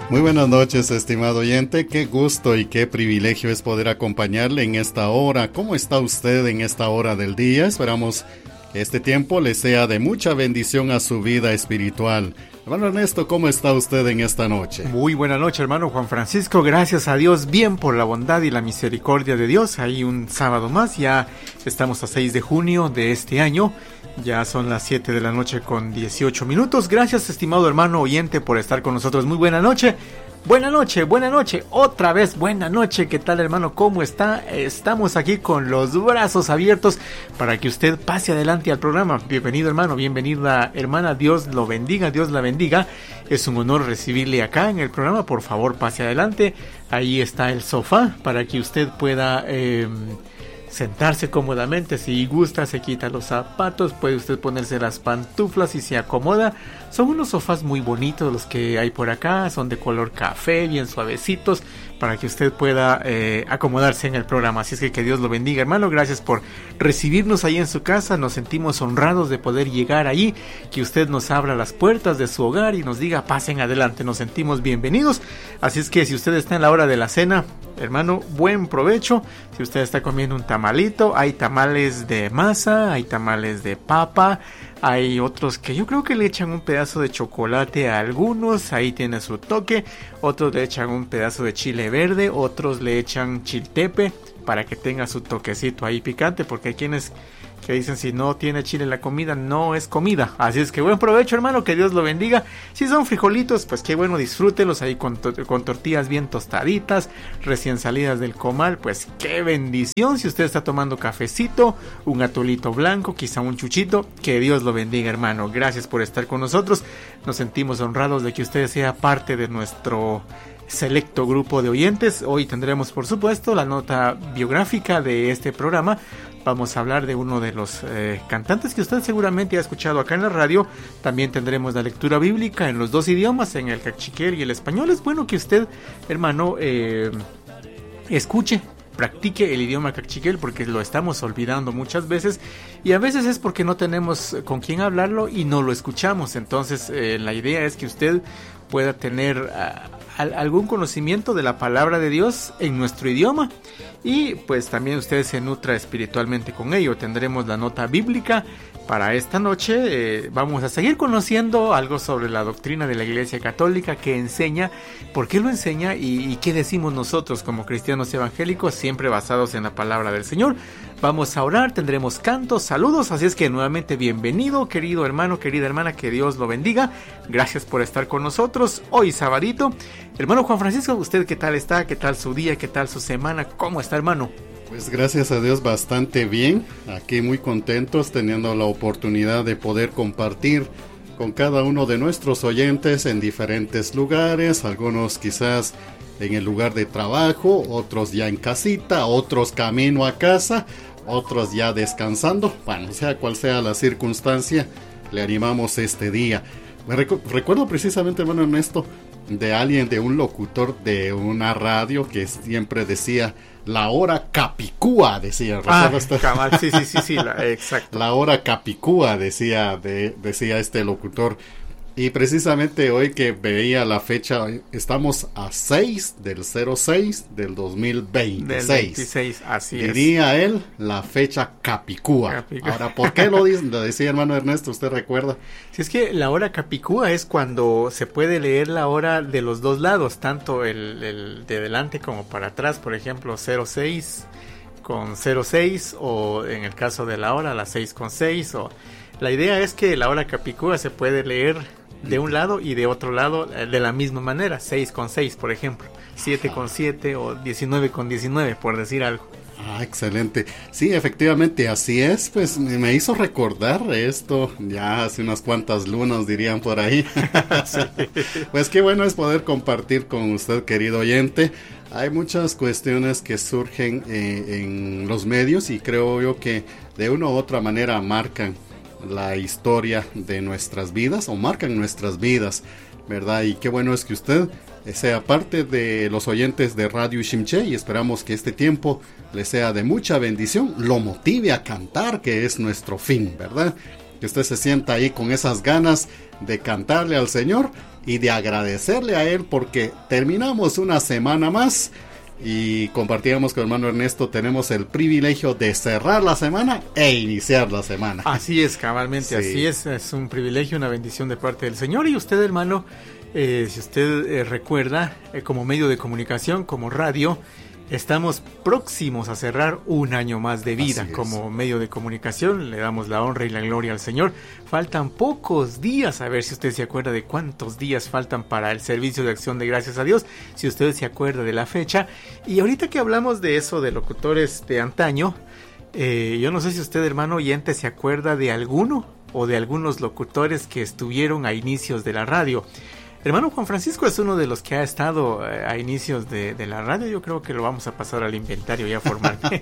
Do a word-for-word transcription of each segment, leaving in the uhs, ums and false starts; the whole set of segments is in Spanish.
Muy buenas noches, estimado oyente. Qué gusto y qué privilegio es poder acompañarle en esta hora. ¿Cómo está usted en esta hora del día? Esperamos que este tiempo le sea de mucha bendición a su vida espiritual. Hermano Ernesto, ¿cómo está usted en esta noche? Muy buena noche, hermano Juan Francisco. Gracias a Dios, bien por la bondad y la misericordia de Dios. Ahí un sábado más, ya estamos a seis de junio de este año. Ya son las siete de la noche con dieciocho minutos. Gracias, estimado hermano oyente, por estar con nosotros. Muy buena noche. Buena noche, buena noche, otra vez buena noche. ¿Qué tal, hermano? ¿Cómo está? Estamos aquí con los brazos abiertos para que usted pase adelante al programa. Bienvenido, hermano, bienvenida, hermana. Dios lo bendiga, Dios la bendiga. Es un honor recibirle acá en el programa. Por favor, pase adelante. Ahí está el sofá para que usted pueda eh, sentarse cómodamente. Si gusta, se quita los zapatos, puede usted ponerse las pantuflas y se acomoda. Son unos sofás muy bonitos los que hay por acá, son de color café, bien suavecitos, para que usted pueda eh, acomodarse en el programa. Así es que que Dios lo bendiga, hermano. Gracias por recibirnos ahí en su casa. Nos sentimos honrados de poder llegar ahí, que usted nos abra las puertas de su hogar y nos diga pasen adelante. Nos sentimos bienvenidos. Así es que si usted está en la hora de la cena, hermano, buen provecho. Si usted está comiendo un tamalito, hay tamales de masa, hay tamales de papa, hay otros que yo creo que le echan un pedazo de chocolate a algunos, ahí tiene su toque. Otros le echan un pedazo de chile verde, otros le echan chiltepe para que tenga su toquecito ahí picante, porque hay quienes que dicen si no tiene chile la comida no es comida. Así es que buen provecho, hermano, que Dios lo bendiga. Si son frijolitos, pues qué bueno, disfrútelos ahí con, to- con tortillas bien tostaditas, recién salidas del comal, pues qué bendición. Si usted está tomando cafecito, un atolito blanco, quizá un chuchito, que Dios lo bendiga, hermano. Gracias por estar con nosotros. Nos sentimos honrados de que usted sea parte de nuestro selecto grupo de oyentes. Hoy tendremos, por supuesto, la nota biográfica de este programa. Vamos a hablar de uno de los eh, cantantes que usted seguramente ha escuchado acá en la radio. También tendremos la lectura bíblica en los dos idiomas, en el cachiquel y el español. Es bueno que usted, hermano, eh, escuche, practique el idioma cachiquel, porque lo estamos olvidando muchas veces, y a veces es porque no tenemos con quién hablarlo y no lo escuchamos. Entonces eh, la idea es que usted pueda tener uh, al, algún conocimiento de la palabra de Dios en nuestro idioma, y pues también usted se nutra espiritualmente con ello. Tendremos la nota bíblica para esta noche. Eh, vamos a seguir conociendo algo sobre la doctrina de la Iglesia Católica, que enseña, por qué lo enseña y, y qué decimos nosotros como cristianos evangélicos, siempre basados en la palabra del Señor. Vamos a orar, tendremos cantos, saludos, así es que nuevamente bienvenido, querido hermano, querida hermana, que Dios lo bendiga. Gracias por estar con nosotros hoy sabadito. Hermano Juan Francisco, ¿usted qué tal está? ¿Qué tal su día? ¿Qué tal su semana? ¿Cómo está, hermano? Pues gracias a Dios bastante bien, aquí muy contentos teniendo la oportunidad de poder compartir con cada uno de nuestros oyentes en diferentes lugares, algunos quizás en el lugar de trabajo, otros ya en casita, otros camino a casa, otros ya descansando. Bueno, sea cual sea la circunstancia, le animamos este día. Me recu- recuerdo precisamente, hermano Ernesto, de alguien, de un locutor de una radio que siempre decía la hora capicúa, decía. Ah, cabal, sí, sí, sí, sí, la, exacto. La hora capicúa, decía, de, decía este locutor. Y precisamente hoy que veía la fecha, estamos a seis del cero seis del dos mil veintiséis. Del veintiséis, así es. Diría él, la fecha capicúa. Capicúa. Ahora, ¿por qué lo, dice, lo decía, hermano Ernesto? ¿Usted recuerda? Si es que la hora capicúa es cuando se puede leer la hora de los dos lados, tanto el, el de delante como para atrás. Por ejemplo, cero seis con cero seis, o en el caso de la hora, la seis con seis. O... La idea es que la hora capicúa se puede leer de un lado y de otro lado de la misma manera, seis con seis, por ejemplo, siete con siete o diecinueve con diecinueve, por decir algo. Ah, excelente. Sí, efectivamente, así es. Pues me hizo recordar esto ya hace unas cuantas lunas, dirían por ahí. Sí. Pues qué bueno es poder compartir con usted, querido oyente. Hay muchas cuestiones que surgen eh, en los medios, y creo yo que de una u otra manera marcan la historia de nuestras vidas, o marcan nuestras vidas, ¿verdad? Y qué bueno es que usted sea parte de los oyentes de Radio Shimche, y esperamos que este tiempo le sea de mucha bendición, lo motive a cantar, que es nuestro fin, ¿verdad? que usted se sienta ahí con esas ganas de cantarle al Señor y de agradecerle a Él, porque terminamos una semana más. Y compartíamos con el hermano Ernesto, tenemos el privilegio de cerrar la semana e iniciar la semana. Así es, cabalmente, sí. Así es, es un privilegio, una bendición de parte del Señor. Y usted, hermano, eh, si usted eh, recuerda, eh, como medio de comunicación, como radio, estamos próximos a cerrar un año más de vida como medio de comunicación. Le damos la honra y la gloria al Señor. Faltan pocos días, a ver si usted se acuerda de cuántos días faltan para el servicio de acción de gracias a Dios, si usted se acuerda de la fecha. Y ahorita que hablamos de eso, de locutores de antaño, eh, yo no sé si usted, hermano oyente, se acuerda de alguno o de algunos locutores que estuvieron a inicios de la radio. Hermano Juan Francisco es uno de los que ha estado eh, a inicios de, de la radio. Yo creo que lo vamos a pasar al inventario ya formalmente.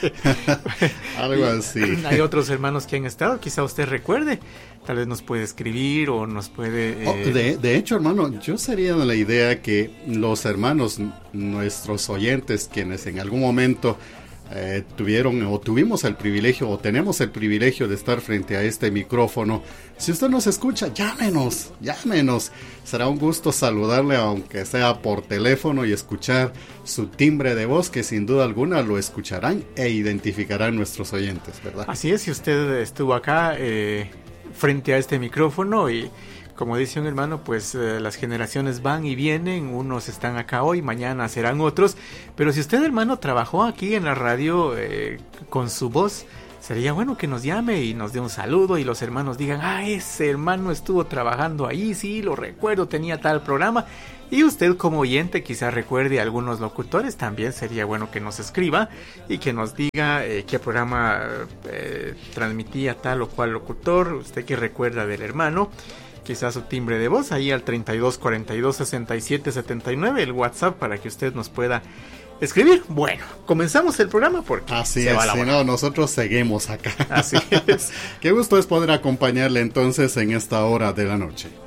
Algo así. Hay otros hermanos que han estado, quizá usted recuerde. Tal vez nos puede escribir o nos puede... Eh... Oh, de, de hecho, hermano, yo sería de la idea que los hermanos, nuestros oyentes, quienes en algún momento... Eh, tuvieron o tuvimos el privilegio o tenemos el privilegio de estar frente a este micrófono, si usted nos escucha, llámenos, llámenos, será un gusto saludarle aunque sea por teléfono y escuchar su timbre de voz, que sin duda alguna lo escucharán e identificarán nuestros oyentes, ¿verdad? Así es, si usted estuvo acá eh, frente a este micrófono y como dice un hermano, pues eh, las generaciones van y vienen, unos están acá hoy, mañana serán otros, pero si usted, hermano, trabajó aquí en la radio eh, con su voz, sería bueno que nos llame y nos dé un saludo y los hermanos digan, ah, ese hermano estuvo trabajando ahí, sí, lo recuerdo, tenía tal programa. Y usted como oyente quizás recuerde a algunos locutores, también sería bueno que nos escriba y que nos diga eh, qué programa eh, transmitía tal o cual locutor, usted que recuerda del hermano. Quizás su timbre de voz ahí al treinta y dos cuarenta y dos sesenta y siete setenta y nueve, el WhatsApp para que usted nos pueda escribir. Bueno, comenzamos el programa porque así se es, va la si hora. no, nosotros seguimos acá. Así es. Qué gusto es poder acompañarle entonces en esta hora de la noche.